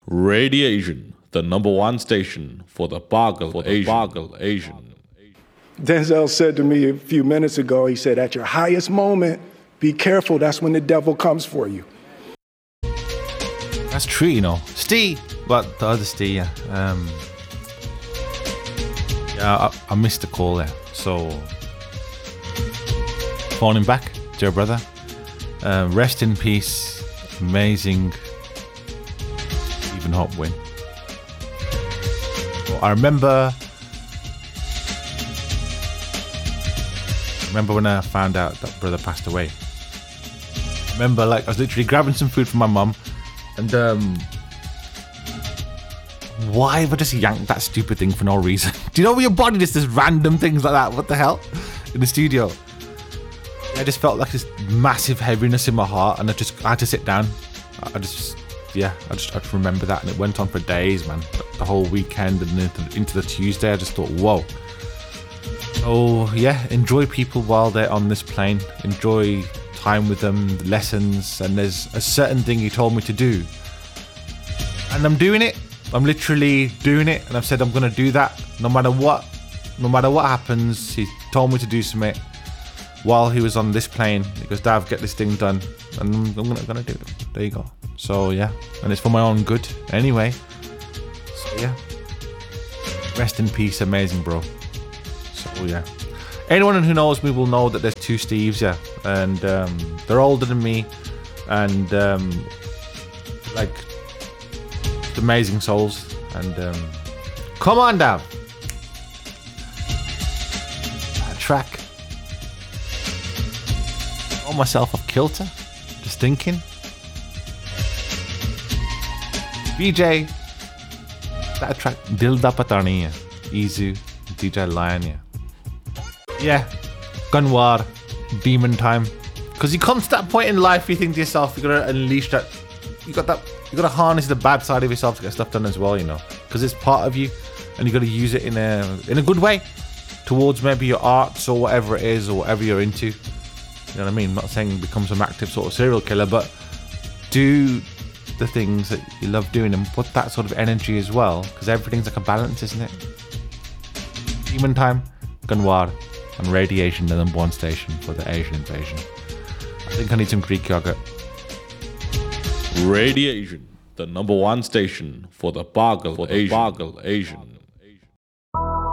Radiation, the number one station for the Boggle Asian. Denzel said to me a few minutes ago, he said, at your highest moment, be careful, that's when the devil comes for you. That's true, you know. Steve, well, the other Steve, yeah. I missed the call there, so phoning back, dear brother. Rest in peace, amazing Stephen Hope win. Well, I remember when I found out that brother passed away. I remember, like, I was literally grabbing some food from my mum, and why have I just yanked that stupid thing for no reason? Do you know when your body just does random things like that? What the hell? In the studio. I just felt like this massive heaviness in my heart, and I had to sit down. I just remember that, and it went on for days, man. The whole weekend and into the Tuesday, I just thought, whoa. Oh yeah, enjoy people while they're on this plane. Enjoy time with them, lessons, and there's a certain thing he told me to do. And I'm doing it. I'm literally doing it, and I've said I'm going to do that no matter what happens. He told me to do something while he was on this plane. He goes, Dav, get this thing done, and I'm going to do it. There you go. So yeah, and it's for my own good anyway. So yeah, rest in peace, amazing bro. So yeah, anyone who knows me will know that there's two Steves, yeah, and they're older than me, and like amazing souls. And come on down that track. Got myself off kilter, just thinking. BJ, that track Dil Da Patani, Izu, DJ Lion, yeah, Gunwar, Demon Time. Because you come to that point in life, you think to yourself, you gotta unleash that. You gotta harness the bad side of yourself to get stuff done as well, you know. Because it's part of you, and you gotta use it in a good way towards maybe your arts or whatever it is, or whatever you're into. You know what I mean? I'm not saying become some active sort of serial killer, but do the things that you love doing and put that sort of energy as well, because everything's like a balance, isn't it? Demon Time, Gunwar, and Radiation, the number one station for the Asian invasion. I think I need some Greek yogurt. Radiation, the number one station for the Boggle Asian.